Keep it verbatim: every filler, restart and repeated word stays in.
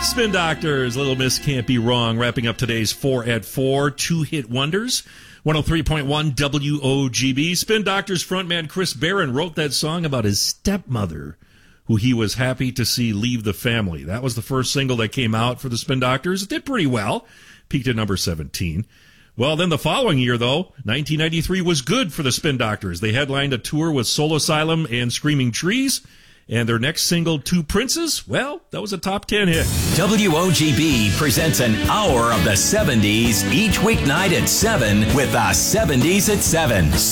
Spin Doctors, Little Miss Can't Be Wrong, wrapping up today's four at four, two-hit wonders. one oh three point one W O G B. Spin Doctors frontman Chris Barron wrote that song about his stepmother, who he was happy to see leave the family. That was the first single that came out for the Spin Doctors. It did pretty well, peaked at number seventeen. Well, then the following year, though, nineteen ninety-three was good for the Spin Doctors. They headlined a tour with Soul Asylum and Screaming Trees. And their next single, Two Princes, well, that was a top ten hit. W O G B presents an hour of the seventies each weeknight at seven with the seventies at seven.